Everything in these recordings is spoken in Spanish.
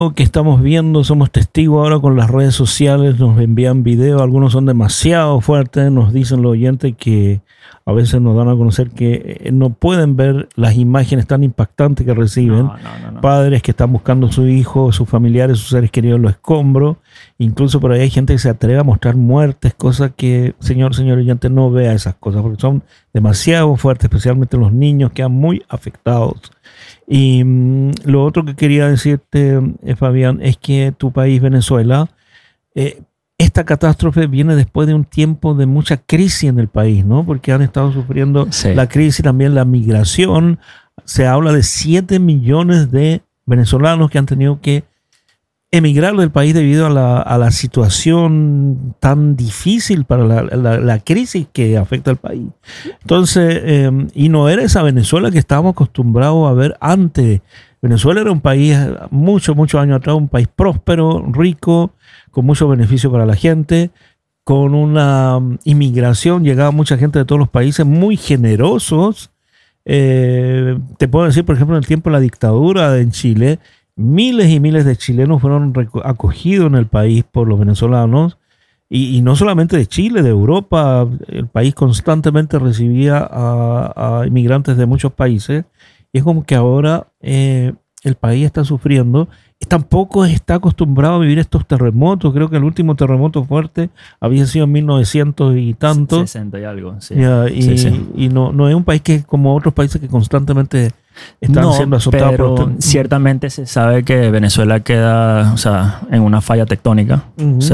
que estamos viendo, somos testigos ahora con las redes sociales, nos envían videos, algunos son demasiado fuertes, nos dicen los oyentes que a veces nos dan a conocer que no pueden ver las imágenes tan impactantes que reciben. No. Padres que están buscando a su hijo, sus familiares, sus seres queridos en los escombros. Incluso por ahí hay gente que se atreve a mostrar muertes, cosas que, señor oyente, no vea esas cosas porque son demasiado fuertes, especialmente los niños quedan muy afectados. Y lo otro que quería decirte, Fabián, es que tu país, Venezuela, esta catástrofe viene después de un tiempo de mucha crisis en el país, ¿no? Porque han estado sufriendo la crisis, también la migración. Se habla de 7 millones de venezolanos que han tenido que emigrar del país debido a la situación tan difícil para la crisis que afecta al país. Entonces, y no era esa Venezuela que estábamos acostumbrados a ver antes. Venezuela era un país, muchos años atrás, un país próspero, rico, con muchos beneficios para la gente, con una inmigración, llegaba mucha gente de todos los países, muy generosos. Te puedo decir, por ejemplo, en el tiempo de la dictadura en Chile, miles y miles de chilenos fueron acogidos en el país por los venezolanos, y no solamente de Chile, de Europa. El país constantemente recibía a inmigrantes de muchos países, y es como que ahora el país está sufriendo y tampoco está acostumbrado a vivir estos terremotos. Creo que el último terremoto fuerte había sido en 1900 y tantos. 60 y algo, sí. Y no es un país que, como otros países que constantemente están siendo azotados. Pero ciertamente se sabe que Venezuela queda, en una falla tectónica,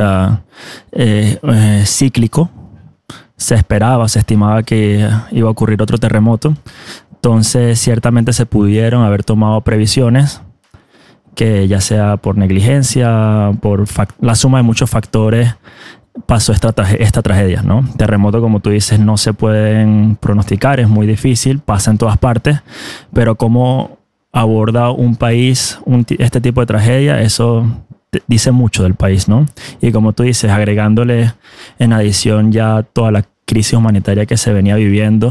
cíclico. Se estimaba que iba a ocurrir otro terremoto. Entonces, ciertamente se pudieron haber tomado previsiones, que ya sea por negligencia, por la suma de muchos factores, pasó esta tragedia, ¿no? Terremotos, como tú dices, no se pueden pronosticar, es muy difícil, pasa en todas partes, pero cómo aborda un país este tipo de tragedia, eso dice mucho del país, ¿no? Y como tú dices, agregándole en adición ya toda la crisis humanitaria que se venía viviendo,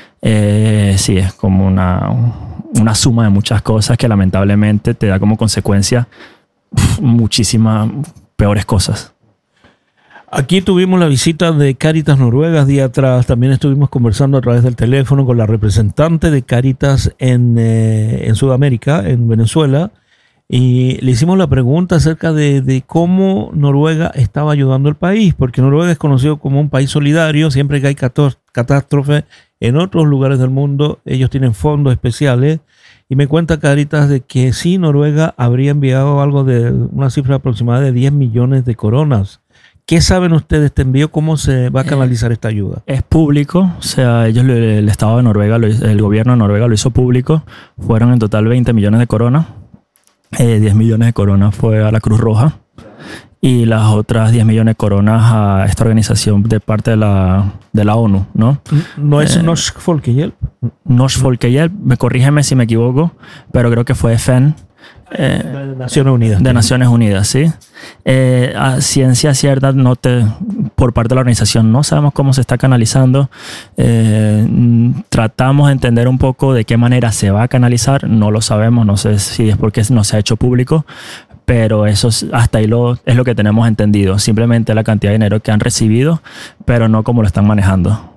sí, es como una suma de muchas cosas que lamentablemente te da como consecuencia muchísimas peores cosas. Aquí tuvimos la visita de Cáritas Noruega día atrás. También estuvimos conversando a través del teléfono con la representante de Cáritas en Sudamérica, en Venezuela, y le hicimos la pregunta acerca de cómo Noruega estaba ayudando al país, porque Noruega es conocido como un país solidario. Siempre que hay catástrofes en otros lugares del mundo, ellos tienen fondos especiales. Y me cuenta Cáritas de que sí, Noruega habría enviado algo de una cifra aproximada de 10 millones de coronas. ¿Qué saben ustedes de este envío? ¿Cómo se va a canalizar esta ayuda? Es público, el Estado de Noruega, el gobierno de Noruega lo hizo público. Fueron en total 20 millones de coronas. 10 millones de coronas fue a la Cruz Roja y las otras 10 millones de coronas a esta organización de parte de la ONU, ¿no? ¿No es Norsk Folkehjelp? Norsk Folkehjelp, corrígeme si me equivoco, pero creo que fue FN. De Naciones Unidas. De Naciones Unidas, sí. A ciencia cierta, por parte de la organización no sabemos cómo se está canalizando. Tratamos de entender un poco de qué manera se va a canalizar. No lo sabemos, no sé si es porque no se ha hecho público, pero eso hasta ahí es lo que tenemos entendido. Simplemente la cantidad de dinero que han recibido, pero no cómo lo están manejando.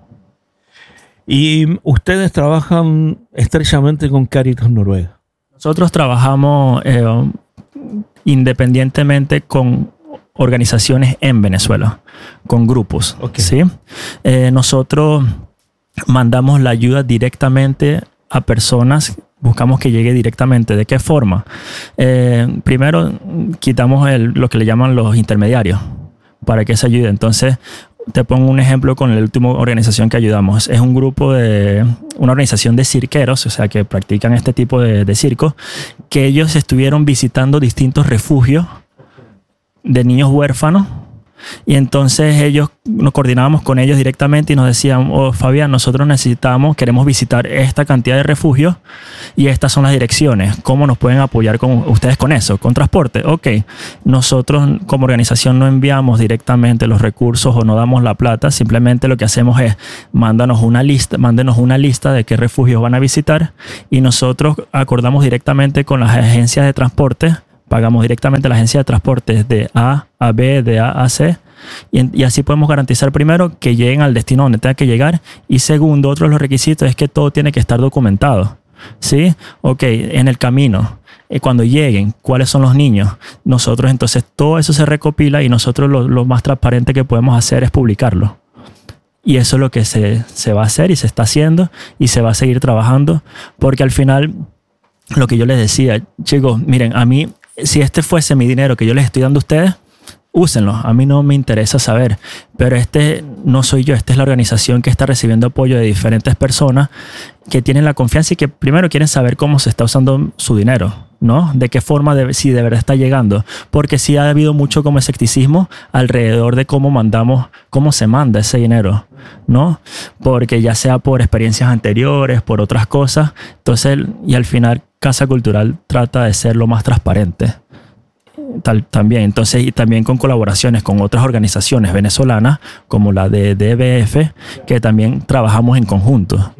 ¿Y ustedes trabajan estrechamente con Cáritas Noruega? Nosotros trabajamos independientemente con organizaciones en Venezuela, con grupos. Okay. ¿Sí? Nosotros mandamos la ayuda directamente a personas, buscamos que llegue directamente. ¿De qué forma? Primero, quitamos lo que le llaman los intermediarios para que se ayude. Entonces, te pongo un ejemplo con la última organización que ayudamos. Es un grupo una organización de cirqueros, o sea, que practican este tipo de circo, que ellos estuvieron visitando distintos refugios de niños huérfanos. Y entonces nos coordinábamos con ellos directamente y nos decían: Fabián, nosotros queremos visitar esta cantidad de refugios y estas son las direcciones. ¿Cómo nos pueden apoyar ustedes con eso? ¿Con transporte? Ok. Nosotros como organización no enviamos directamente los recursos o no damos la plata. Simplemente lo que hacemos es mándenos una lista de qué refugios van a visitar y nosotros acordamos directamente con las agencias de transporte Pagamos directamente a la agencia de transportes de A a B, de A a C. Y así podemos garantizar, primero, que lleguen al destino donde tengan que llegar. Y segundo, otro de los requisitos es que todo tiene que estar documentado. ¿Sí? Ok, en el camino, cuando lleguen, ¿cuáles son los niños? Nosotros, entonces, todo eso se recopila y nosotros lo más transparente que podemos hacer es publicarlo. Y eso es lo que se va a hacer y se está haciendo y se va a seguir trabajando, porque al final, lo que yo les decía, chicos, miren, a mí, si este fuese mi dinero que yo les estoy dando a ustedes, úsenlo, a mí no me interesa saber, pero este no soy yo, esta es la organización que está recibiendo apoyo de diferentes personas que tienen la confianza y que primero quieren saber cómo se está usando su dinero, ¿no? De qué forma, si de verdad está llegando, porque sí ha habido mucho como escepticismo alrededor de cómo se manda ese dinero, ¿no? Porque ya sea por experiencias anteriores, por otras cosas, entonces, y al final Casa Cultural trata de ser lo más transparente. También, entonces, y también con colaboraciones con otras organizaciones venezolanas como la de DBF, que también trabajamos en conjunto.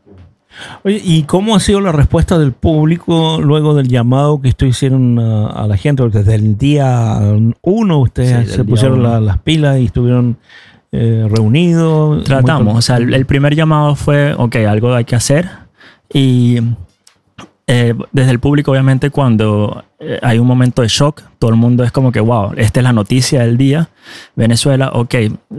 Oye, ¿y cómo ha sido la respuesta del público luego del llamado que ustedes hicieron a la gente? Porque desde el día 1 ustedes se pusieron las pilas y estuvieron reunidos. Tratamos, o sea, el primer llamado fue, ok, algo hay que hacer. Y desde el público, obviamente, cuando hay un momento de shock, todo el mundo es como que, wow, esta es la noticia del día. Venezuela, ok.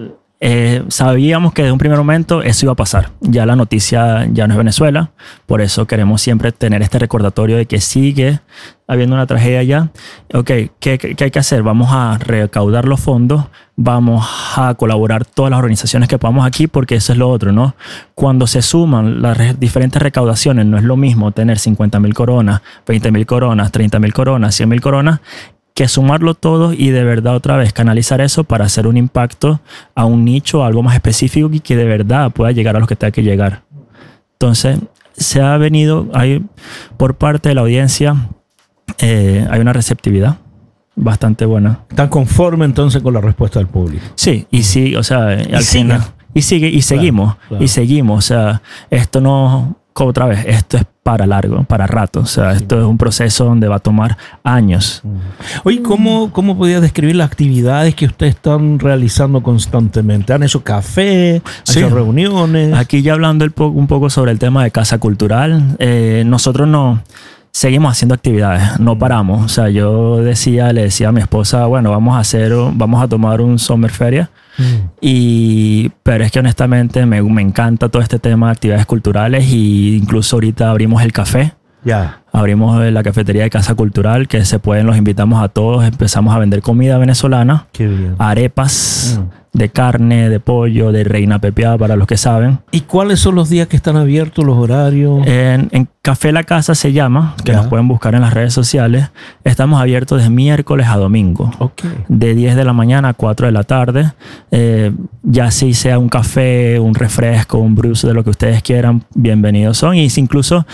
Sabíamos que desde un primer momento eso iba a pasar. Ya la noticia ya no es Venezuela. Por eso queremos siempre tener este recordatorio de que sigue habiendo una tragedia allá. Ok, ¿qué hay que hacer? Vamos a recaudar los fondos. Vamos a colaborar todas las organizaciones que podamos aquí, porque eso es lo otro, ¿no? Cuando se suman las diferentes recaudaciones, no es lo mismo tener 50,000 coronas, 20,000 coronas, 30,000 coronas, 100,000 coronas, que sumarlo todo y de verdad otra vez canalizar eso para hacer un impacto a un nicho, algo más específico y que de verdad pueda llegar a los que tenga que llegar. Entonces, se ha venido, por parte de la audiencia, hay una receptividad bastante buena. ¿Están conformes entonces con la respuesta del público? Sí, y sí, o sea, al final. Y seguimos, claro. Y seguimos, o sea, esto no, otra vez, esto es para largo, para rato, o sea, esto es un proceso donde va a tomar años. Oye, ¿cómo podías describir las actividades que ustedes están realizando constantemente? ¿Han hecho café? ¿Han hecho reuniones? Aquí ya hablando un poco sobre el tema de Casa Cultural, nosotros seguimos haciendo actividades, no paramos. O sea, le decía a mi esposa, bueno, vamos a tomar un summer feria. Pero es que honestamente me encanta todo este tema de actividades culturales, y incluso ahorita abrimos el café. Abrimos la cafetería de Casa Cultural, que los invitamos a todos. Empezamos a vender comida venezolana. Qué bien. Arepas de carne, de pollo, de reina pepiada, para los que saben. ¿Y cuáles son los días que están abiertos, los horarios? En Café La Casa se llama, que nos pueden buscar en las redes sociales. Estamos abiertos de miércoles a domingo. De 10 de la mañana a 4 de la tarde. Ya si sea un café, un refresco, un bruce, de lo que ustedes quieran, bienvenidos son. Y incluso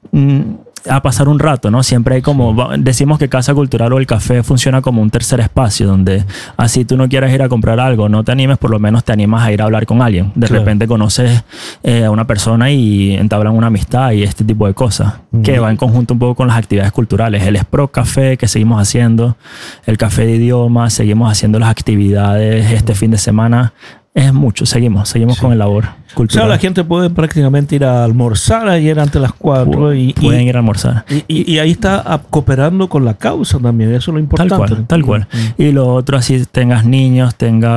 a pasar un rato, ¿no? Siempre hay decimos que Casa Cultural o el café funciona como un tercer espacio, donde así tú no quieras ir a comprar algo, no te animes, por lo menos te animas a ir a hablar con alguien. De repente conoces a una persona y entablan una amistad y este tipo de cosas, que va en conjunto un poco con las actividades culturales. El Spro Café que seguimos haciendo, el café de idiomas, seguimos haciendo las actividades este fin de semana. Es mucho, seguimos con el labor cultural. O sea, la gente puede prácticamente ir a almorzar ayer antes de las 4. Pueden ir a almorzar. Y ahí está cooperando con la causa también, eso es lo importante. Tal cual. Y lo otro, así tengas niños,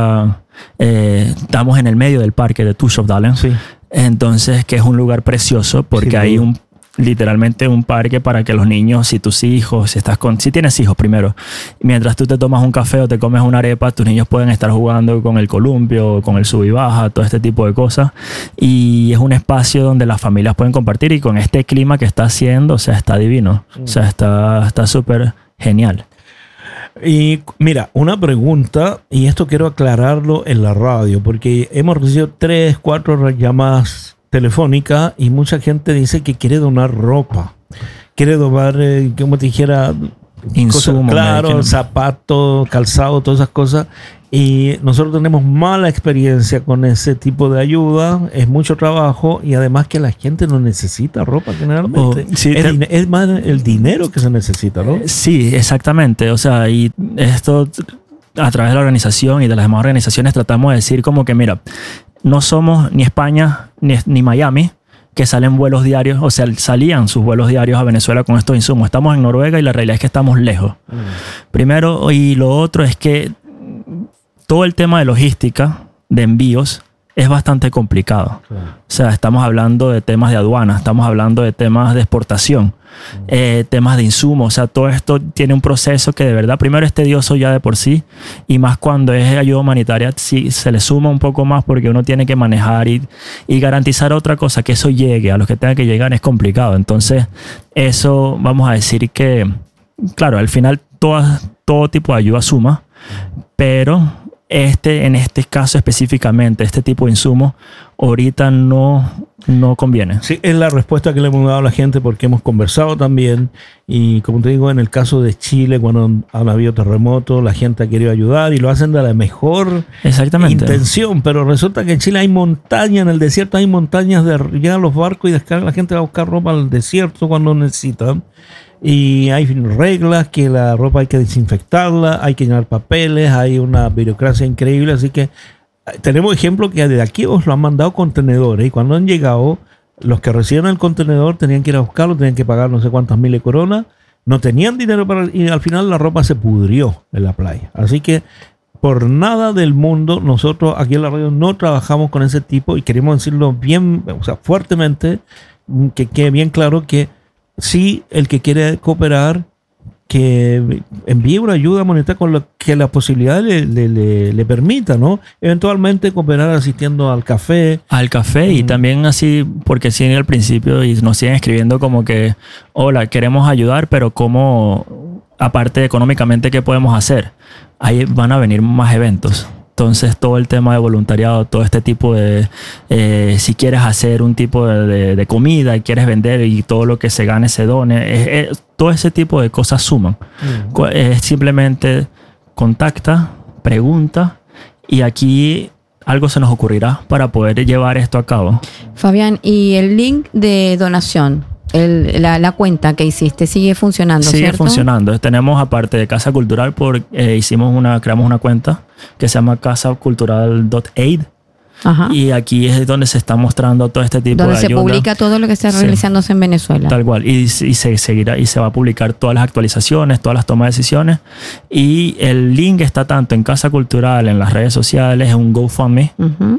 estamos en el medio del parque de Tushofdalen. Entonces, que es un lugar precioso, porque hay literalmente un parque para que los niños, si tienes hijos primero, mientras tú te tomas un café o te comes una arepa, tus niños pueden estar jugando con el columpio, con el sub y baja, todo este tipo de cosas. Y es un espacio donde las familias pueden compartir, y con este clima que está haciendo, o sea, está divino. O sea, está súper genial. Y mira, una pregunta, y esto quiero aclararlo en la radio, porque hemos recibido 3, 4 llamadas telefónica, y mucha gente dice que quiere donar ropa, quiere donar, como te dijera, insumos, zapatos, calzado, todas esas cosas, Y nosotros tenemos mala experiencia con ese tipo de ayuda, es mucho trabajo y además que la gente no necesita ropa generalmente. Es más el dinero que se necesita, ¿no? Sí, exactamente. O sea, y esto a través de la organización y de las demás organizaciones tratamos de decir como que, mira, no somos ni España ni Miami, que salen vuelos diarios, o sea, salían sus vuelos diarios a Venezuela con estos insumos. Estamos en Noruega y la realidad es que estamos lejos. Primero, y lo otro es que todo el tema de logística, de envíos, es bastante complicado. Claro. O sea, estamos hablando de temas de aduana, estamos hablando de temas de exportación, temas de insumos. O sea, todo esto tiene un proceso que de verdad, primero es tedioso ya de por sí, y más cuando es ayuda humanitaria, sí, se le suma un poco más porque uno tiene que manejar y garantizar otra cosa, que eso llegue a los que tenga que llegar, es complicado. Entonces, eso vamos a decir que, claro, al final todo tipo de ayuda suma, pero en este caso específicamente, este tipo de insumos, ahorita no conviene. Sí, es la respuesta que le hemos dado a la gente porque hemos conversado también y como te digo, en el caso de Chile, cuando han habido terremotos, la gente ha querido ayudar y lo hacen de la mejor intención, pero resulta que en Chile hay montañas, en el desierto hay montañas, llegan los barcos y descargan, la gente va a buscar ropa al desierto cuando necesitan. Y hay reglas que la ropa hay que desinfectarla, hay que llenar papeles, hay una burocracia increíble, así que tenemos ejemplos que de aquí os lo han mandado contenedores y cuando han llegado, los que reciben el contenedor tenían que ir a buscarlo, tenían que pagar no sé cuántas miles de coronas, no tenían dinero y al final la ropa se pudrió en la playa. Así que por nada del mundo nosotros aquí en la radio no trabajamos con ese tipo y queremos decirlo bien, o sea, fuertemente, que quede bien claro que sí, el que quiere cooperar, que envíe una ayuda monetaria con lo que la posibilidad le permita, ¿no? Eventualmente cooperar asistiendo al café. Al café y también así, porque sí al principio y nos siguen escribiendo como que, hola, queremos ayudar, pero ¿cómo, aparte económicamente, qué podemos hacer? Ahí van a venir más eventos. Entonces, todo el tema de voluntariado, todo este tipo de... si quieres hacer un tipo de comida y quieres vender y todo lo que se gane se done, todo ese tipo de cosas suman. Simplemente contacta, pregunta y aquí algo se nos ocurrirá para poder llevar esto a cabo. Fabián, ¿y el link de donación? La cuenta que hiciste sigue funcionando, sigue ¿cierto? Funcionando. Tenemos, aparte de Casa Cultural, creamos una cuenta que se llama casacultural.aid. Ajá. Y aquí es donde se está mostrando todo este tipo de ayuda. Donde se publica todo lo que está realizándose en Venezuela. Tal cual. Y se seguirá y se va a publicar todas las actualizaciones, todas las tomas de decisiones. Y el link está tanto en Casa Cultural, en las redes sociales, en un GoFundMe. Uh-huh.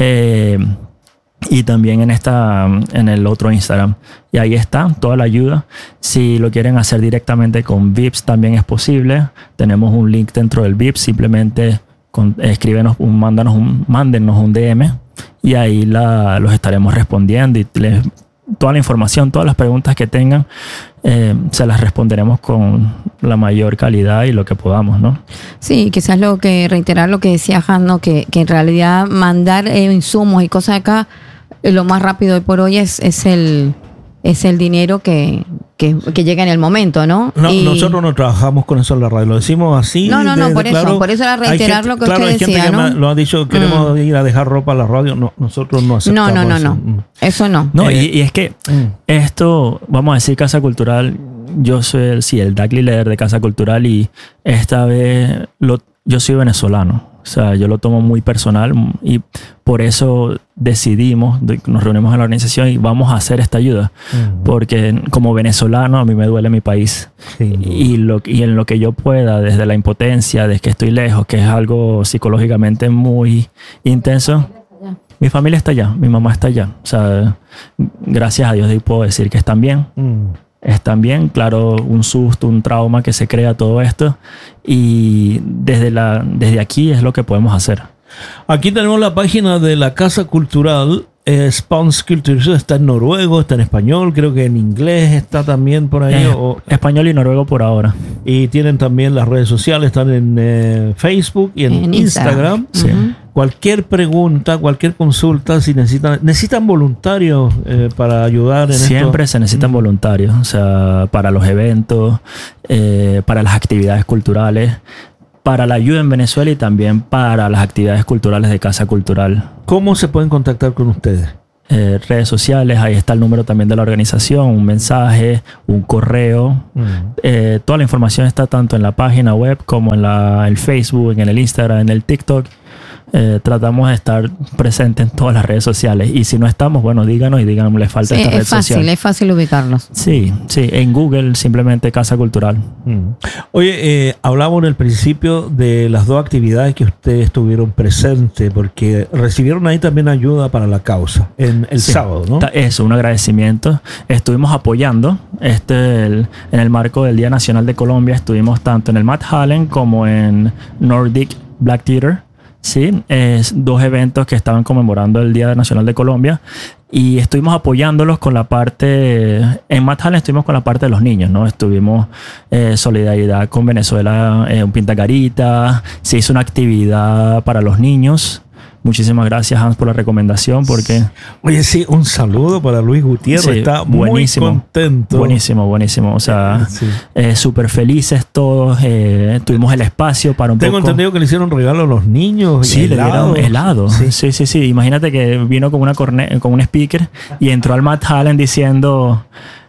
Y también en el otro Instagram. Y ahí está toda la ayuda. Si lo quieren hacer directamente con VIPS también es posible. Tenemos un link dentro del VIPS. Simplemente mándenos un DM y ahí los estaremos respondiendo y toda la información, todas las preguntas que tengan se las responderemos con la mayor calidad y lo que podamos, ¿no? Sí, quizás reiterar lo que decía Hans, ¿no? Que en realidad mandar insumos y cosas acá lo más rápido hoy por hoy es el dinero que llega en el momento, ¿no? No, nosotros no trabajamos con eso en la radio, lo decimos así. No, por eso era reiterar lo que usted decía, ¿no? Lo ha dicho, queremos ir a dejar ropa a la radio, no, nosotros no aceptamos eso no. No, y es que esto, vamos a decir, Casa Cultural, yo soy el Daily Leader de Casa Cultural y esta vez yo soy venezolano. O sea, yo lo tomo muy personal y por eso decidimos, nos reunimos en la organización y vamos a hacer esta ayuda. Uh-huh. Porque como venezolano a mí me duele mi país. Sí, y en lo que yo pueda, desde la impotencia, desde que estoy lejos, que es algo psicológicamente muy intenso. Mi familia está allá, mi mamá está allá. O sea, gracias a Dios puedo decir que están bien. Están bien, claro, un susto, un trauma que se crea todo esto y desde aquí es lo que podemos hacer. Aquí tenemos la página de la Casa Cultural, Spons Culture, está en noruego, está en español, creo que en inglés está también por ahí. Español y noruego por ahora. Y tienen también las redes sociales, están en Facebook y en Instagram. Sí. Uh-huh. Cualquier pregunta, cualquier consulta, si necesitan voluntarios para ayudar en Siempre se necesitan voluntarios, o sea, para los eventos, para las actividades culturales. para la ayuda en Venezuela y también para las actividades culturales de Casa Cultural. ¿Cómo se pueden contactar con ustedes? Redes sociales, ahí está el número también de la organización, un mensaje, un correo. Toda la información está tanto en la página web como en el Facebook, en el Instagram, en el TikTok. Tratamos de estar presentes en todas las redes sociales. Y si no estamos, bueno, díganos y díganos, le falta esta red social. Es fácil ubicarnos. Sí, en Google simplemente Casa Cultural. Oye, hablamos en el principio de las dos actividades que ustedes estuvieron presentes, porque recibieron ahí también ayuda para la causa en el sábado, ¿no? Eso, un agradecimiento. Estuvimos apoyando en el marco del Día Nacional de Colombia. Estuvimos tanto en el Matt Hallen como en Nordic Black Theater. Sí, dos eventos que estaban conmemorando el Día Nacional de Colombia y estuvimos apoyándolos con la parte, en Matt Hallen estuvimos con la parte de los niños, ¿no? Estuvimos solidaridad con Venezuela, un pintacarita, se hizo una actividad para los niños. Muchísimas gracias, Hans, por la recomendación. Porque... Oye, sí, un saludo para Luis Gutiérrez. Sí, está buenísimo, muy contento. Buenísimo. O sea, súper felices todos. Tuvimos el espacio para Tengo entendido que le hicieron regalo a los niños. Sí, le dieron helado. Sí. Imagínate que vino con con un speaker y entró al Matt Hallen diciendo...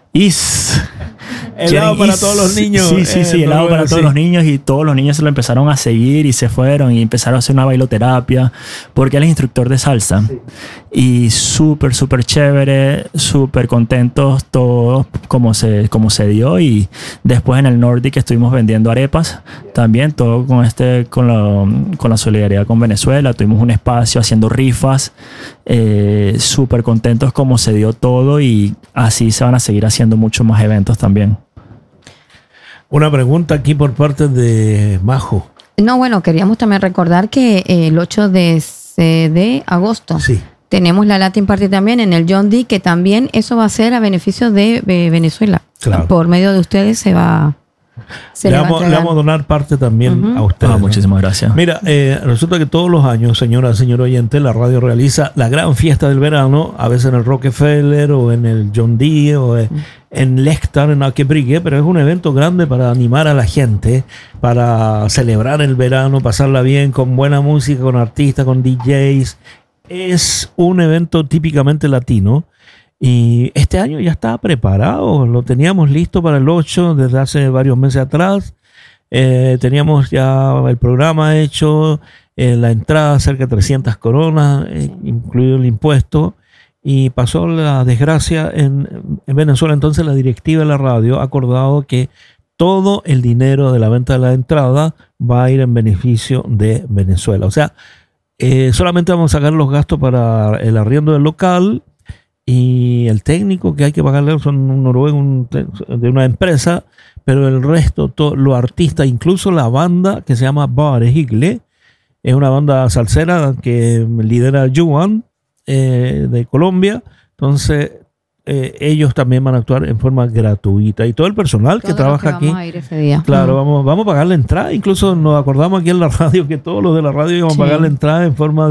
Helado para todos los niños. Sí, helado para todos los niños y todos los niños se lo empezaron a seguir y se fueron y empezaron a hacer una bailoterapia porque él es instructor de salsa y súper con súper contentos todos como se dio. Y después en el Nordic estuvimos vendiendo arepas también, todo con la solidaridad con Venezuela. Tuvimos un espacio haciendo rifas, súper contentos como se dio todo y así se van a seguir haciendo muchos más eventos también. Una pregunta aquí por parte de Majo. No, bueno, queríamos también recordar que el 8 de agosto tenemos la Latin Party también en el John D, que también eso va a ser a beneficio de Venezuela. Claro. Por medio de ustedes le vamos a donar parte también a ustedes. Muchísimas gracias. Mira, resulta que todos los años, señor oyente, la radio realiza la gran fiesta del verano, a veces en el Rockefeller o en el John D o en Lechtar, en Akebrigue, pero es un evento grande para animar a la gente, para celebrar el verano, pasarla bien con buena música, con artistas, con DJs. Es un evento típicamente latino. Y este año ya estaba preparado, lo teníamos listo para el 8 desde hace varios meses atrás. Teníamos ya el programa hecho, la entrada cerca de 300 coronas, incluido el impuesto. Y pasó la desgracia en Venezuela. Entonces la directiva de la radio ha acordado que todo el dinero de la venta de la entrada va a ir en beneficio de Venezuela. O sea, solamente vamos a sacar los gastos para el arriendo del local. Y el técnico que hay que pagarle son un noruego de una empresa, pero el resto, los artistas, incluso la banda que se llama Bare Higle, es una banda salsera que lidera Juan de Colombia. Entonces, ellos también van a actuar en forma gratuita. Y todo el personal que trabaja aquí, claro, vamos a pagar la entrada. Incluso nos acordamos aquí en la radio que todos los de la radio íbamos a pagar la entrada en forma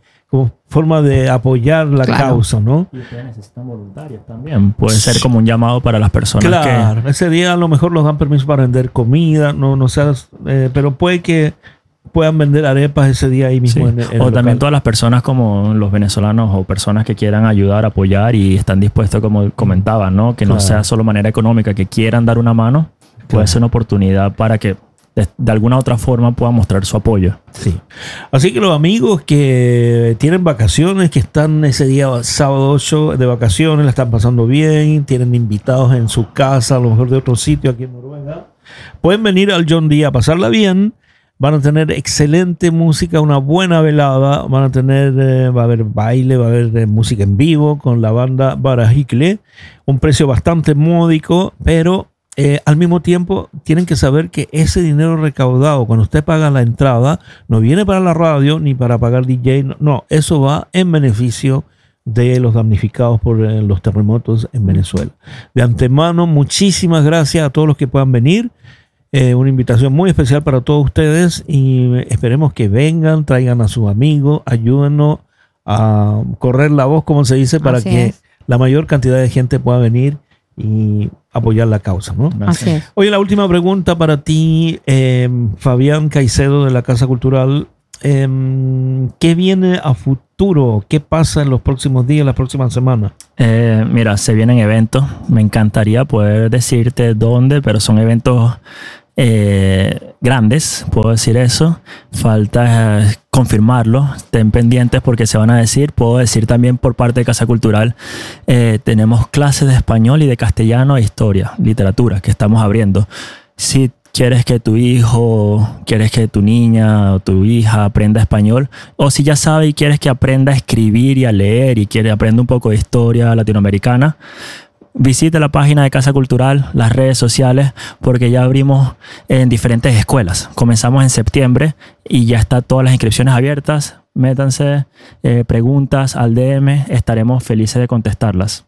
de apoyar la causa, ¿no? Y ustedes necesitan voluntarios también. Puede ser como un llamado para las personas. Claro, ese día a lo mejor nos dan permiso para vender comida, pero puede que puedan vender arepas ese día ahí mismo. En o también local. Todas las personas como los venezolanos o personas que quieran ayudar, apoyar y están dispuestos, como comentaban, ¿no? Que no sea solo manera económica, que quieran dar una mano, puede ser una oportunidad para que de alguna otra forma pueda mostrar su apoyo. Sí. Así que los amigos que tienen vacaciones, que están ese día sábado 8 de vacaciones, la están pasando bien, tienen invitados en su casa, a lo mejor de otro sitio aquí en Noruega, pueden venir al John D a pasarla bien. Van a tener excelente música, una buena velada, va a haber baile, va a haber música en vivo con la banda Barajikle, un precio bastante módico, pero al mismo tiempo tienen que saber que ese dinero recaudado, cuando usted paga la entrada, no viene para la radio ni para pagar DJ, no, eso va en beneficio de los damnificados por los terremotos en Venezuela. De antemano, muchísimas gracias a todos los que puedan venir. Una invitación muy especial para todos ustedes y esperemos que vengan, traigan a sus amigos, ayúdenos a correr la voz, como se dice, para que la mayor cantidad de gente pueda venir y apoyar la causa, ¿no? Así es. Oye, la última pregunta para ti, Fabián Caicedo de la Casa Cultural. ¿Qué viene a futuro? ¿Qué pasa en los próximos días, las próximas semanas? Mira, se vienen eventos. Me encantaría poder decirte dónde, pero son eventos grandes, puedo decir eso. Falta confirmarlo. Estén pendientes porque se van a decir. Puedo decir también por parte de Casa Cultural, tenemos clases de español y de castellano e historia, literatura, que estamos abriendo. Si quieres que tu hijo, quieres que tu niña o tu hija aprenda español, o si ya sabe y quieres que aprenda a escribir y a leer y quiere aprender un poco de historia latinoamericana, visite la página de Casa Cultural, las redes sociales, porque ya abrimos en diferentes escuelas. Comenzamos en septiembre y ya están todas las inscripciones abiertas. Métanse, preguntas al DM, estaremos felices de contestarlas.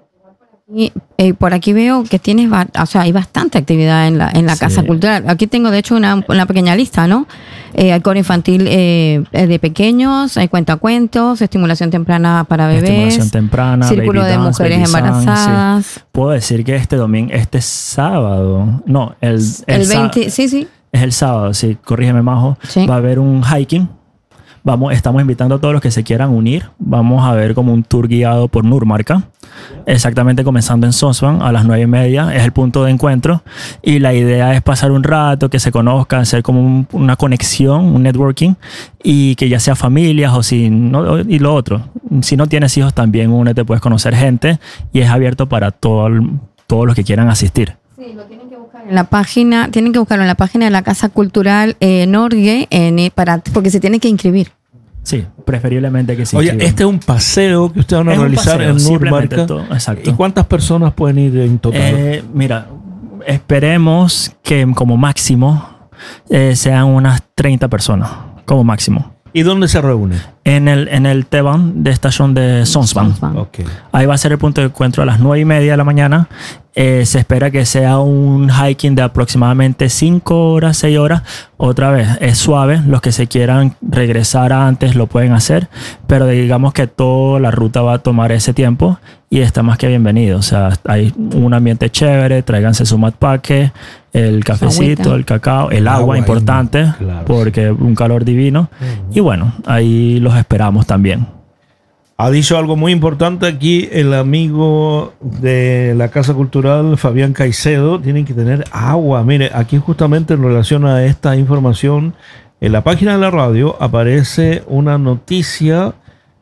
Y por aquí veo que tienes, hay bastante actividad en la Casa Cultural. Aquí tengo, de hecho, una pequeña lista, ¿no? Hay coro infantil de pequeños, hay cuentacuentos, estimulación temprana para bebés, estimulación temprana, círculo de mujeres embarazadas. Sí. Puedo decir que este sábado, no, el 20, sí. Es el sábado, sí, corrígeme, Majo. Sí. Va a haber un hiking. Estamos invitando a todos los que se quieran unir. Vamos a ver como un tour guiado por Nurmarca. Exactamente, comenzando en Sonsvan a las 9:30. Es el punto de encuentro. Y la idea es pasar un rato, que se conozcan, hacer como una conexión, un networking. Y que ya sea familias o si no, y lo otro. Si no tienes hijos también, únete, puedes conocer gente. Y es abierto para todos los que quieran asistir. Sí, lo tienen que buscar en la página, buscarlo en la página de la Casa Cultural Norgue, porque se tiene que inscribir. Sí, preferiblemente que sí. Oye, este es un paseo que ustedes van a realizar en Nurmarca. Exacto. ¿Y cuántas personas pueden ir en total? Mira, esperemos que como máximo sean unas 30 personas, como máximo. ¿Y dónde se reúne? En el T-Bahn de estación de Sonsvan. Okay. Ahí va a ser el punto de encuentro a las 9:30 de la mañana. Se espera que sea un hiking de aproximadamente 5 horas, 6 horas. Otra vez, es suave. Los que se quieran regresar antes lo pueden hacer. Pero digamos que toda la ruta va a tomar ese tiempo y está más que bienvenido. O sea, hay un ambiente chévere. Tráiganse su matpaque, el cafecito, el cacao, el agua importante, claro, porque un calor divino. Y bueno, ahí los esperamos también. Ha dicho algo muy importante aquí el amigo de la Casa Cultural, Fabián Caicedo. Tienen que tener agua. Mire, aquí justamente en relación a esta información, en la página de la radio aparece una noticia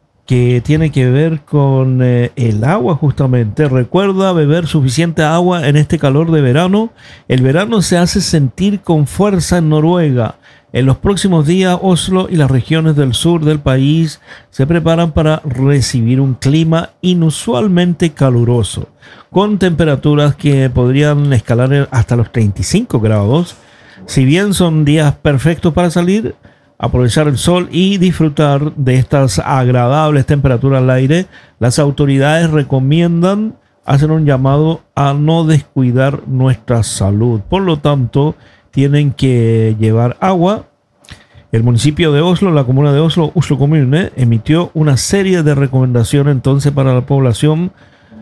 que tiene que ver con el agua justamente. Recuerda beber suficiente agua en este calor de verano. El verano se hace sentir con fuerza en Noruega. En los próximos días, Oslo y las regiones del sur del país se preparan para recibir un clima inusualmente caluroso, con temperaturas que podrían escalar hasta los 35 grados. Si bien son días perfectos para salir, aprovechar el sol y disfrutar de estas agradables temperaturas al aire, las autoridades recomiendan hacer un llamado a no descuidar nuestra salud. Por lo tanto, tienen que llevar agua. El municipio de Oslo, la comuna de Oslo, Oslo Kommune, emitió una serie de recomendaciones entonces para la población,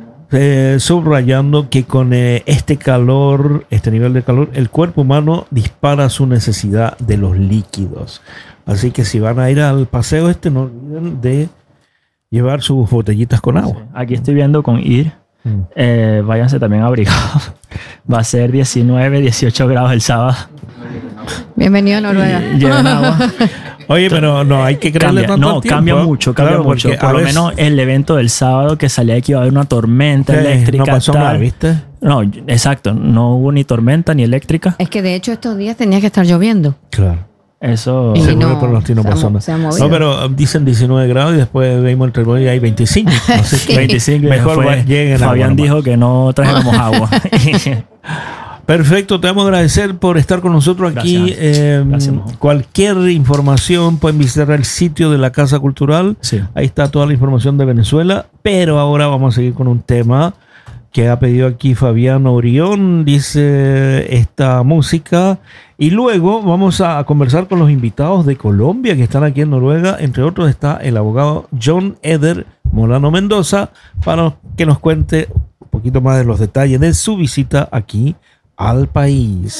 subrayando que con este calor, este nivel de calor, el cuerpo humano dispara su necesidad de los líquidos. Así que si van a ir al paseo no olviden de llevar sus botellitas con agua. Sí. Aquí estoy viendo con ir. Váyanse también abrigados. Va a ser 19, 18 grados el sábado. Bienvenido a Noruega. Lleven agua. Oye, pero no hay que creerle tanto tiempo. Cambia mucho. Por lo menos el evento del sábado que salía aquí iba a haber una tormenta eléctrica. No pasó nada, ¿viste? No, exacto. No hubo ni tormenta ni eléctrica. Es que de hecho estos días tenía que estar lloviendo. Claro. Eso y no pasó nada. No, pero dicen 19 grados y después vimos el termómetro y hay 25. Sí. 25 mejor lleguen. Fabián dijo que no trajéramos agua. Perfecto, te vamos a agradecer por estar con nosotros aquí. Gracias, cualquier información pueden visitar el sitio de la Casa Cultural. Sí. Ahí está toda la información de Venezuela. Pero ahora vamos a seguir con un tema que ha pedido aquí Fabián Orión. Dice esta música. Y luego vamos a conversar con los invitados de Colombia que están aquí en Noruega. Entre otros está el abogado John Eder Molano Mendoza para que nos cuente un poquito más de los detalles de su visita aquí al país.